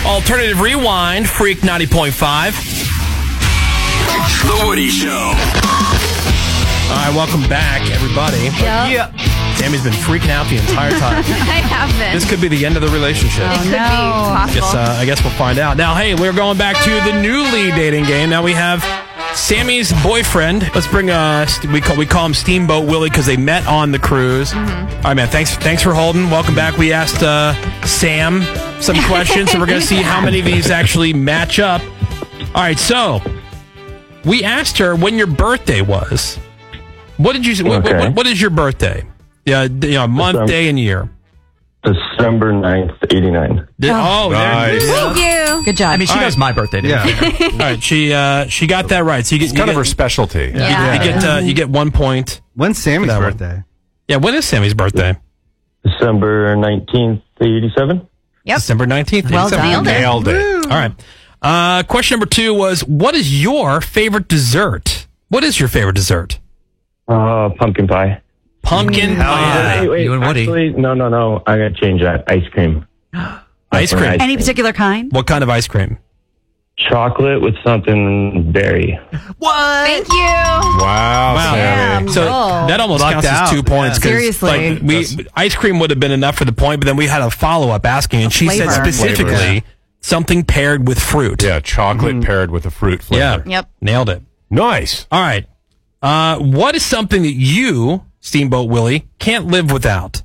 Alternative Rewind, Freak 90.5. The Woody Show. All right, welcome back, everybody. Yep. Sammy's been freaking out the entire time. I have been. This could be the end of the relationship. It could be possible. I guess we'll find out. Now, hey, we're going back to the newly dating game. Now we have Sammy's boyfriend. Let's bring we call him Steamboat Willie because they met on the cruise. All right, man. Thanks for holding. Welcome back. We asked Sam some questions, so we're going to see how many of these actually match up. All right, so we asked her when your birthday was. What did you say? Okay. What is your birthday? Yeah, month, day, and year. December 9th, 89. Nice. Thank you. Good job. I mean, she knows my birthday. Yeah. All right, she got that right. So it's kind of her specialty. Yeah. You get 1 point. When's Sammy's birthday? Yeah, when is Sammy's birthday? December 19th, 87. Yep. December 19th. Well done. Nailed it. All right. Question number 2 was, what is your favorite dessert? What is your favorite dessert? Pumpkin pie. Pumpkin pie. Wait, You and Woody. Actually, no. I gotta change that. Ice cream. Ice cream. Any particular kind? What kind of ice cream? Chocolate with something berry. What? Thank you. Wow. Sammy. So that almost Lucked counts as out. 2 points. 'Cause, Seriously. ice cream would have been enough for the point, but then we had a follow-up asking, and she said Flavor. specifically something paired with fruit. Yeah, chocolate paired with a fruit flavor. Yeah. Yep. Nailed it. Nice. All right. What is something that you, Steamboat Willie, can't live without?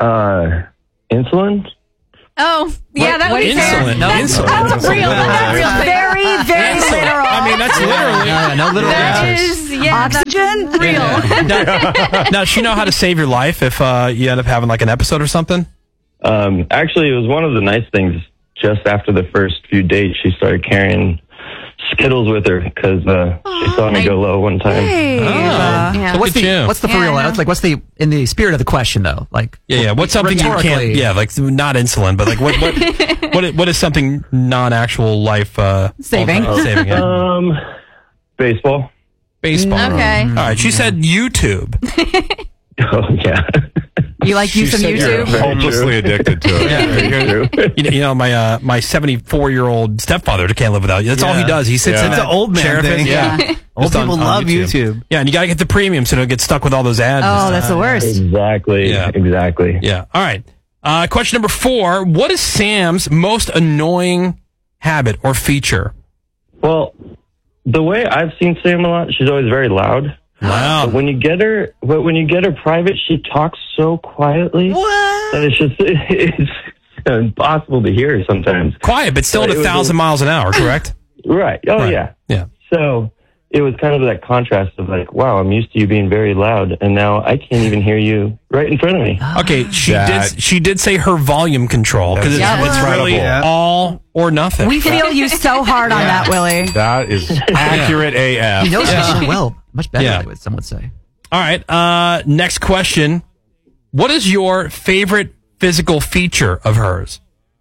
Insulin? Oh, yeah, that would be fair. Insulin. No, That's insulin. real. That's real. Very, very literal. I mean, that's literally. No literal That answers. is, yeah, Oxygen? that's real. Now, does she know how to save your life if you end up having like an episode or something? Actually, it was one of the nice things. Just after the first few dates, she started carrying Skittles with her because she saw me go low one time. Yeah. So what's Look at you. what's the for Yeah, real? I know. What's the in the spirit of the question though? Like Yeah. What's something you can't? rhetorically- Yeah, like not insulin, but like what is something non-actual life Saving. saving? Yeah. Baseball. Baseball. Okay. All right. She said YouTube. Oh, yeah. You like you some said you're YouTube? hopelessly addicted to it. Very true. You know, my 74-year-old stepfather can't live without you. That's all he does. He sits Yeah. in It's an old man chair thing. Yeah. Old Just on people love YouTube. Yeah, and you got to get the premium so you don't get stuck with all those ads. Oh, that's the worst. Exactly. Yeah. Exactly. Yeah. All right. Question number 4. What is Sam's most annoying habit or feature? Well, the way I've seen Sam a lot, she's always very loud. Wow. But when you get her private, she talks so quietly that it's impossible to hear her sometimes. Quiet, but still at It was 1,000 miles an hour, correct? Right. Oh, Right. yeah. Yeah. So it was kind of that contrast of like, wow, I'm used to you being very loud, and now I can't even hear you right in front of me. Okay, she That- did say her volume control because That's it's really incredible. all or nothing. We feel you so hard on that, Willie. That is accurate AF. He knows me so well, much better. Yeah. I would some would say. All right. Next question. What is your favorite physical feature of hers?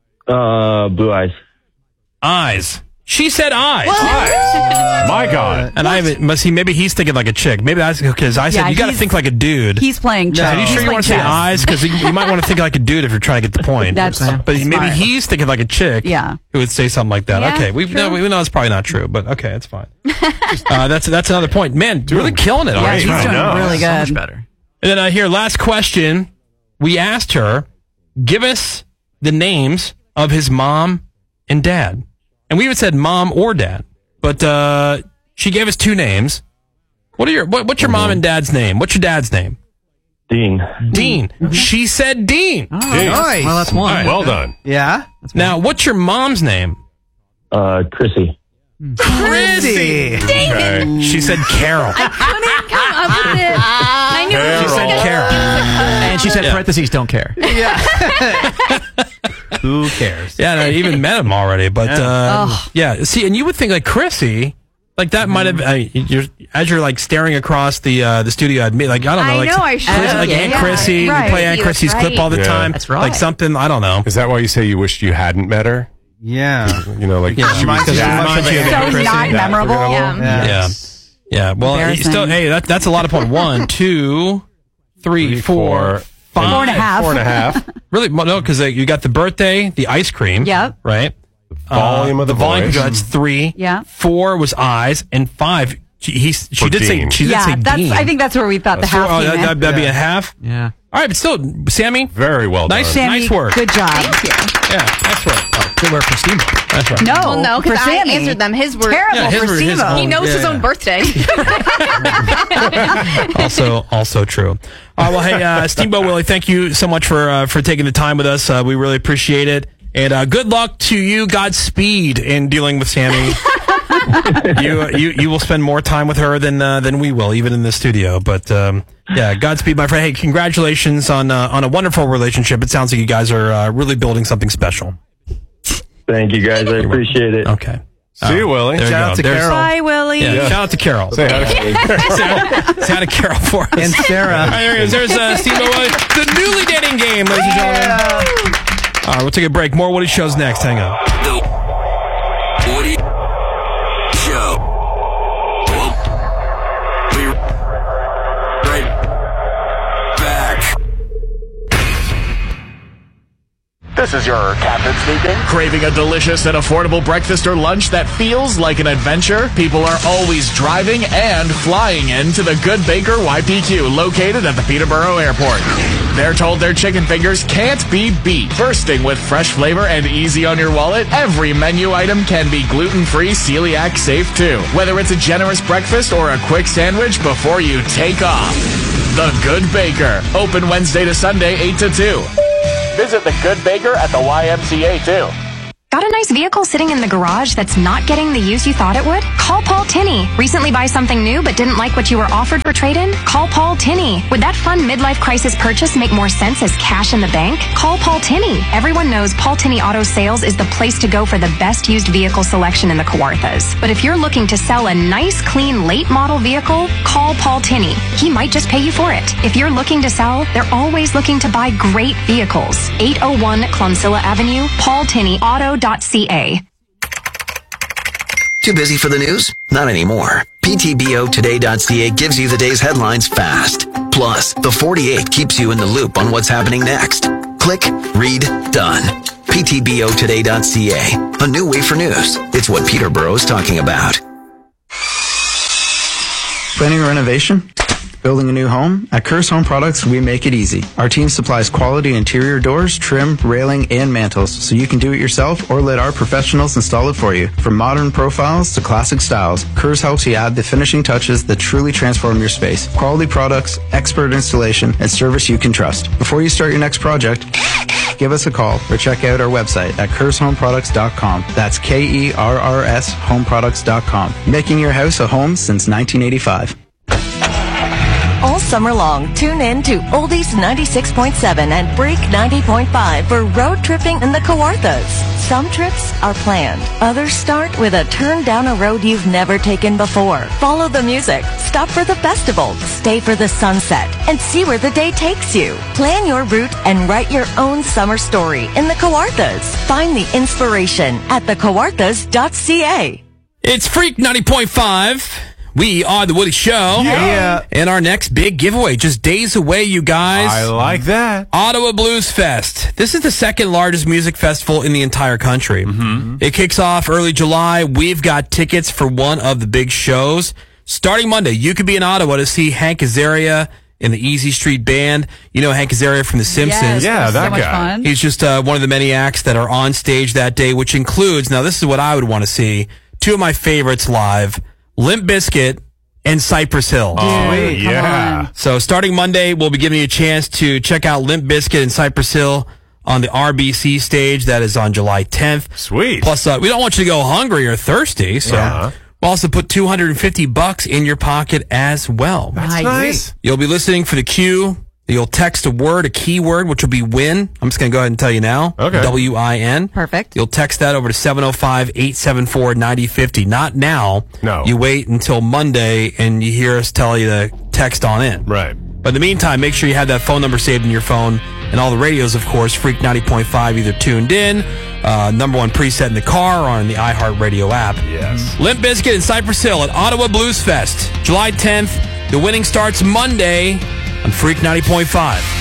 Blue eyes. Eyes. She said eyes. My God. And maybe he's thinking like a chick. Maybe that's because I said Yeah, you got to he's- think like a dude. He's playing chess. Are you sure He's you want to playing say chess. eyes? Because you might want to think like a dude if you're trying to get the point. That's but maybe smart. he's thinking like a chick. Yeah. Who would say something like that? Yeah, okay, we true. know it's probably not true, but okay, it's fine. That's another point. Man, really killing it Yeah, already. he's doing really So much good. better. And then here, last question. We asked her, give us the names of his mom and dad. And we even said mom or dad. But she gave us 2 names. What's your mom and dad's name? What's your dad's name? Dean. Dean. She said Dean. Nice. Well, that's one. Well done. Yeah? Now, what's your mom's name? Chrissy. Chrissy. Okay. She said Carol. Couldn't come up with it. I knew it She was said gonna- Carol. And she said parentheses don't care. Who cares? Yeah, I even met him already. But yeah, see, and you would think like Chrissy, like that might have as you're like staring across the studio. Like I don't know, I like know, I should. Like Yeah. Aunt Chrissy, Right. you play Aunt He was Chrissy's clip right. all the Yeah. time. That's right. Like something I don't know. Is that why you say you wished you hadn't met her? Yeah. You know, like Yeah, she was because it reminds you of So Aunt Chrissy. not memorable. Yeah. Yeah. Yeah. Well, Embarrassing. still, hey, that's a lot of points. 1, 2, 3, 4, 5. 4.5. 4.5. Really? No, because you got the birthday, the ice cream. Yep. Right. Volume of the voice. That's 3. Yeah. 4 was eyes, and 5. She did Dean. say Yeah, that's. Dean. I think that's where we thought the half came in. That'd be a half. Yeah. All right, but still, Sammy, Very well nice, done. Sammy, nice work. Good job. Thank you. Yeah, nice work. Good work for Steamboat. That's right. No, Well, no, for because I Sammy. answered them. His were Terrible Yeah, his for were his Steve-O. own. He knows his Yeah. own birthday. Also true. Well, hey, Steamboat Willie, thank you so much for taking the time with us. We really appreciate it. And good luck to you. Godspeed in dealing with Sammy. you will spend more time with her than we will, even in the studio. But yeah, Godspeed, my friend. Hey, congratulations on a wonderful relationship. It sounds like you guys are really building something special. Thank you, guys. I appreciate it. Okay. See you, Willie. There you Shout out go. to There's- Carol. Bye, Willie. Yeah, shout out to Carol. Say hi to Shout out to Carol for us. And Sarah. All right, there he is. There's Steamboat Willie. The newly dating game, ladies and gentlemen. All right, we'll take a break. More Woody Shows next. Hang on. The Woody Show. We'll be right back. This is your captain speaking. Craving a delicious and affordable breakfast or lunch that feels like an adventure? People are always driving and flying into the Good Baker YPQ, located at the Peterborough Airport. They're told their chicken fingers can't be beat. Bursting with fresh flavor and easy on your wallet, every menu item can be gluten-free, celiac safe too. Whether it's a generous breakfast or a quick sandwich before you take off. The Good Baker, open Wednesday to Sunday, 8 to 2. Visit the Good Baker at the YMCA too. Got a nice vehicle sitting in the garage that's not getting the use you thought it would? Call Paul Tinney. Recently buy something new but didn't like what you were offered for trade-in? Call Paul Tinney. Would that fun midlife crisis purchase make more sense as cash in the bank? Call Paul Tinney. Everyone knows Paul Tinney Auto Sales is the place to go for the best used vehicle selection in the Kawarthas. But if you're looking to sell a nice, clean, late model vehicle, call Paul Tinney. He might just pay you for it. If you're looking to sell, they're always looking to buy great vehicles. 801 Clonsilla Avenue, paultinneyauto.ca. Too busy for the news? Not anymore. PTBOtoday.ca gives you the day's headlines fast. Plus, the 48 keeps you in the loop on what's happening next. Click, read, done. PTBOtoday.ca. A new way for news. It's what Peterborough is talking about. Planning a renovation? Building a new home? At Curse Home Products, we make it easy. Our team supplies quality interior doors, trim, railing, and mantles, so you can do it yourself or let our professionals install it for you. From modern profiles to classic styles, Curse helps you add the finishing touches that truly transform your space. Quality products, expert installation, and service you can trust. Before you start your next project, give us a call or check out our website at cursehomeproducts.com. That's KERRS homeproducts.com. Making your house a home since 1985. All summer long, tune in to Oldies 96.7 and Break 90.5 for road tripping in the Kawarthas. Some trips are planned. Others start with a turn down a road you've never taken before. Follow the music, stop for the festival, stay for the sunset, and see where the day takes you. Plan your route and write your own summer story in the Kawarthas. Find the inspiration at thekawarthas.ca. It's Freak 90.5. We are the Woody Show. Yeah. And our next big giveaway, just days away, you guys. I like that. Ottawa Blues Fest. This is the second largest music festival in the entire country. Mm-hmm. It kicks off early July. We've got tickets for one of the big shows. Starting Monday, you could be in Ottawa to see Hank Azaria and the Easy Street Band. You know Hank Azaria from The Simpsons. Yes, Yeah, so that much guy. fun. He's just one of the many acts that are on stage that day, which includes, now this is what I would want to see, two of my favorites live, Limp Bizkit and Cypress Hill. Oh, Dude, come yeah. on. So starting Monday, we'll be giving you a chance to check out Limp Bizkit and Cypress Hill on the RBC stage. That is on July 10th. Sweet. Plus, we don't want you to go hungry or thirsty, so we'll also put $250 in your pocket as well. That's nice. You'll be listening for the cue. You'll text a word, a keyword, which will be WIN. I'm just going to go ahead and tell you now. Okay. WIN. Perfect. You'll text that over to 705-874-9050. Not now. No. You wait until Monday and you hear us tell you to text on in. Right. But in the meantime, make sure you have that phone number saved in your phone. And all the radios, of course, Freak 90.5 either tuned in, number one preset in the car, or on the iHeartRadio app. Yes. Limp Bizkit and Cypress Hill at Ottawa Blues Fest, July 10th. The winning starts Monday on Freak 90.5.